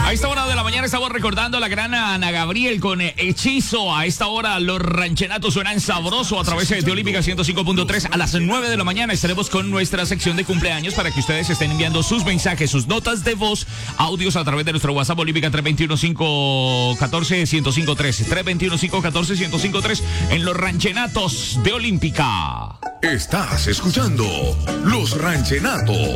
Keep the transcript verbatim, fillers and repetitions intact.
A esta hora de la mañana estamos recordando a la gran Ana Gabriel con eh, Hechizo. A esta hora los ranchenatos suenan sabroso a través de Olímpica ciento cinco punto tres. A las nueve de la mañana estaremos con nuestra sección de cumpleaños para que ustedes estén enviando sus mensajes, sus notas de voz, audios a través de nuestro WhatsApp Olímpica tres dos uno, cinco uno cuatro, uno cero cinco tres. tres dos uno, cinco uno cuatro, uno cero cinco tres en los ranchenatos de Olímpica. Estás escuchando Los Ranchenatos.